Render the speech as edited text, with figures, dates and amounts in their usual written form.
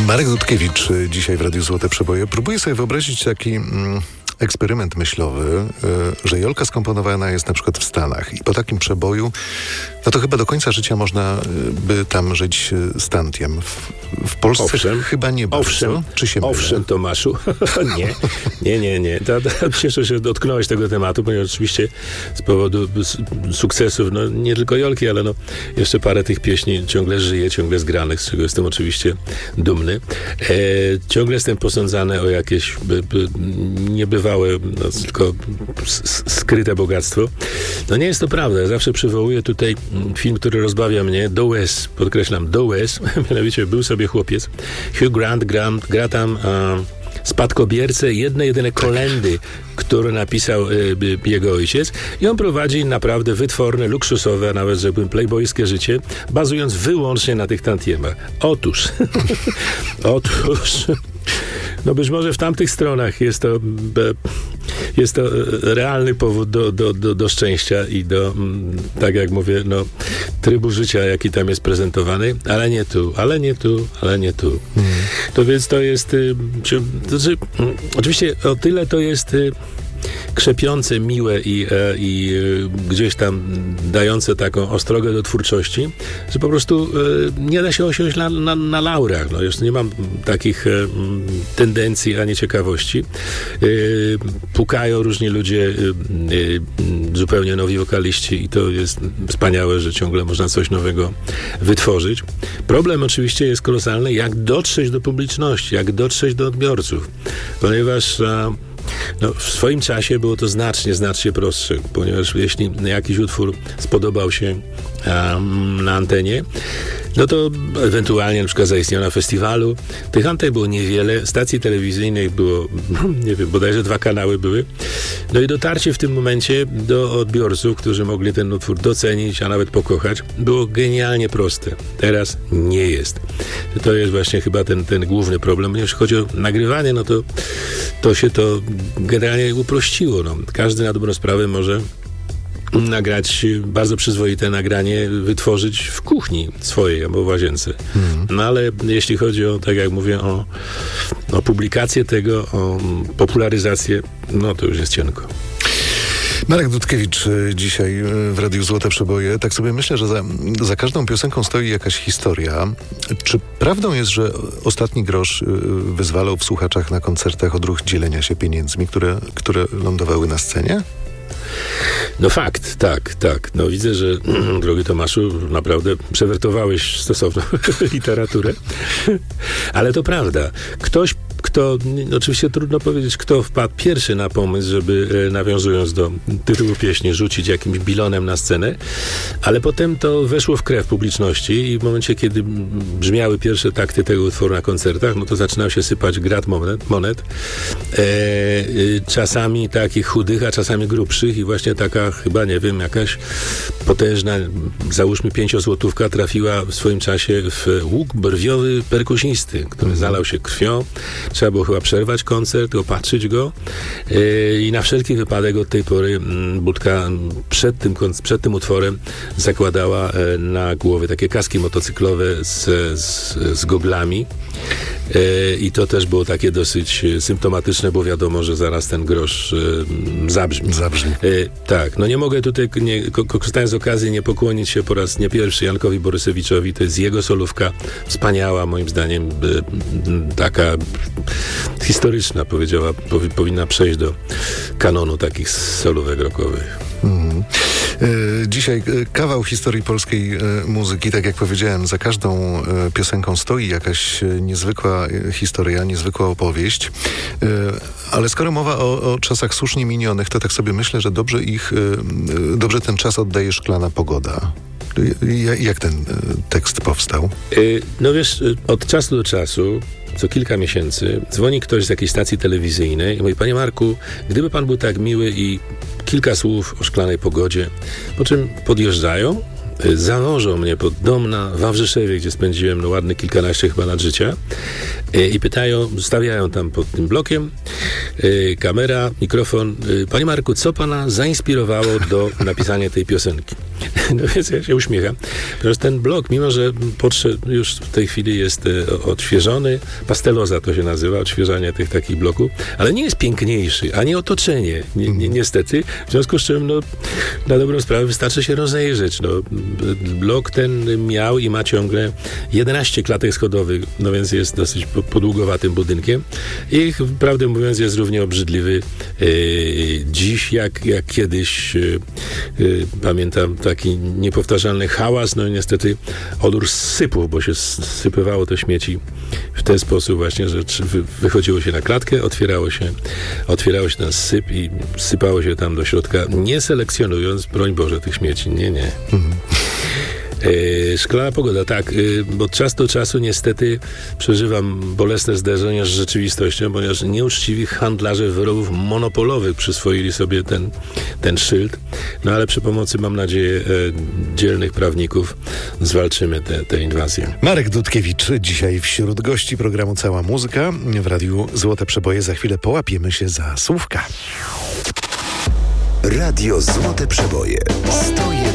Marek Dudkiewicz dzisiaj w Radiu Złote Przeboje. Próbuję sobie wyobrazić taki eksperyment myślowy, że Jolka skomponowana jest na przykład w Stanach i po takim przeboju, no to chyba do końca życia można by tam żyć stantiem. W Polsce owszem, chyba nie bardzo. Owszem, czy się mylę? Owszem, Tomaszu. Nie. Cieszę się, że dotknąłeś tego tematu, ponieważ oczywiście z powodu sukcesów, no nie tylko Jolki, ale no jeszcze parę tych pieśni ciągle żyje, ciągle zgranych, z czego jestem oczywiście dumny. Ciągle jestem posądzany o jakieś niebywałe, no, tylko skryte bogactwo. No nie jest to prawda. Ja zawsze przywołuję tutaj film, który rozbawia mnie, do łez, podkreślam, do łez. Mianowicie był sobie chłopiec, Hugh Grant gra tam spadkobiercę jedyne kolędy, które napisał jego ojciec, i on prowadzi naprawdę wytworne, luksusowe, a nawet rzekłbym playboyskie życie, bazując wyłącznie na tych tantiemach. Otóż no być może w tamtych stronach jest to realny powód do szczęścia i do, tak jak mówię, no, trybu życia, jaki tam jest prezentowany, ale nie tu. To więc to jest, oczywiście o tyle to jest krzepiące, miłe i gdzieś tam dające taką ostrogę do twórczości, że po prostu nie da się osiąść na laurach. No, już nie mam takich tendencji ani ciekawości. Pukają różni ludzie, zupełnie nowi wokaliści, i to jest wspaniałe, że ciągle można coś nowego wytworzyć. Problem oczywiście jest kolosalny, jak dotrzeć do publiczności, jak dotrzeć do odbiorców, ponieważ no, w swoim czasie było to znacznie prostsze, ponieważ jeśli jakiś utwór spodobał się na antenie, no to ewentualnie na przykład zaistniał na festiwalu. Tych anten było niewiele, stacji telewizyjnych było, nie wiem, bodajże 2 kanały były. No i dotarcie w tym momencie do odbiorców, którzy mogli ten utwór docenić, a nawet pokochać, było genialnie proste. Teraz nie jest. To jest właśnie chyba ten główny problem. Jeśli chodzi o nagrywanie, no to się to generalnie uprościło. No. Każdy na dobrą sprawę może nagrać bardzo przyzwoite nagranie, wytworzyć w kuchni swojej albo w łazience. No ale jeśli chodzi o, tak jak mówię, o publikację tego, o popularyzację, no to już jest cienko. Marek Dudkiewicz dzisiaj w Radiu Złote Przeboje. Tak sobie myślę, że za każdą piosenką stoi jakaś historia. Czy prawdą jest, że Ostatni grosz wyzwalał w słuchaczach na koncertach odruch dzielenia się pieniędzmi, które lądowały na scenie? No fakt, tak. No widzę, że drogi Tomaszu, naprawdę przewertowałeś stosowną literaturę. Ale to prawda. Ktoś, oczywiście trudno powiedzieć, kto wpadł pierwszy na pomysł, żeby, nawiązując do tytułu pieśni, rzucić jakimś bilonem na scenę, ale potem to weszło w krew publiczności i w momencie, kiedy brzmiały pierwsze takty tego utworu na koncertach, no to zaczynał się sypać grat monet, czasami takich chudych, a czasami grubszych, i właśnie taka, chyba, nie wiem, jakaś potężna, załóżmy 5-złotówka trafiła w swoim czasie w łuk brwiowy perkusisty, który zalał się krwią. Trzeba było chyba przerwać koncert, opatrzyć go, i na wszelki wypadek od tej pory Budka przed tym utworem zakładała na głowie takie kaski motocyklowe z goglami, i to też było takie dosyć symptomatyczne, bo wiadomo, że zaraz ten grosz zabrzmi. Tak, no nie mogę tutaj, korzystając z okazji, nie pokłonić się po raz nie pierwszy Jankowi Borysewiczowi. To jest jego solówka, wspaniała, moim zdaniem, taka historyczna, powinna przejść do kanonu takich solówek rockowych. Dzisiaj kawał historii polskiej muzyki. Tak jak powiedziałem, za każdą piosenką stoi jakaś niezwykła historia, niezwykła opowieść. Ale skoro mowa o czasach słusznie minionych, to tak sobie myślę, że dobrze ten czas oddaje Szklana pogoda. Jak ten tekst powstał? No wiesz, od czasu do czasu, co kilka miesięcy, dzwoni ktoś z jakiejś stacji telewizyjnej i mówi: panie Marku, gdyby pan był tak miły i kilka słów o szklanej pogodzie, po czym podjeżdżają zawożą mnie pod dom na Wawrzyszewie, gdzie spędziłem ładne kilkanaście chyba lat życia i pytają, stawiają tam pod tym blokiem kamera, mikrofon. Panie Marku, co pana zainspirowało do napisania tej piosenki? No więc ja się uśmiecham. Ponieważ ten blok, mimo że podszedł, już w tej chwili jest odświeżony, pasteloza to się nazywa, odświeżanie tych takich bloków, ale nie jest piękniejszy, ani otoczenie, niestety. W związku z czym, no, na dobrą sprawę wystarczy się rozejrzeć. No, blok ten miał i ma ciągle 11 klatek schodowych, no więc jest dosyć podługowatym budynkiem i prawdę mówiąc jest równie obrzydliwy dziś, jak kiedyś. Pamiętam taki niepowtarzalny hałas, no i niestety odór sypów, bo się sypywało te śmieci w ten sposób właśnie, że wychodziło się na klatkę, otwierało się ten syp i sypało się tam do środka, nie selekcjonując, broń Boże, tych śmieci. Nie. Szklana pogoda, tak. Od czasu do czasu niestety przeżywam bolesne zderzenia z rzeczywistością, ponieważ nieuczciwi handlarze wyrobów monopolowych przyswoili sobie ten szyld. No ale przy pomocy, mam nadzieję, dzielnych prawników zwalczymy tę inwazję. Marek Dudkiewicz dzisiaj wśród gości programu Cała Muzyka w Radiu Złote Przeboje. Za chwilę połapiemy się za słówka. Radio Złote Przeboje. 101,2